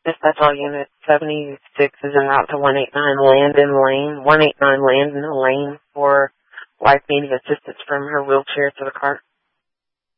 Dispatch Unit 76 is en route to 189 Landon Lane, 189 Landon Lane for wife needing assistance from her wheelchair to the car.